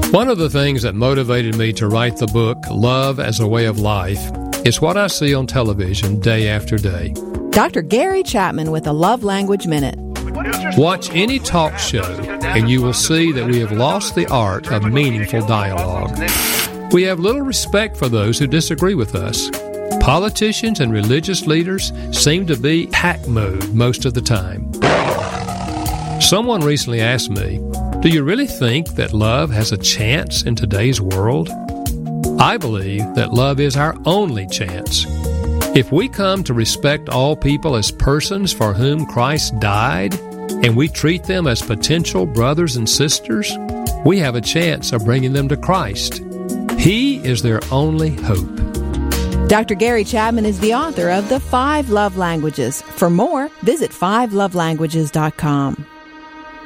One of the things that motivated me to write the book, Love as a Way of Life, is what I see on television day after day. Dr. Gary Chapman with a Love Language Minute. Watch any talk show, and you will see that we have lost the art of meaningful dialogue. We have little respect for those who disagree with us. Politicians and religious leaders seem to be hack mode most of the time. Someone recently asked me, do you really think that love has a chance in today's world? I believe that love is our only chance. If we come to respect all people as persons for whom Christ died, and we treat them as potential brothers and sisters, we have a chance of bringing them to Christ. He is their only hope. Dr. Gary Chapman is the author of The 5 Love Languages. For more, visit 5lovelanguages.com.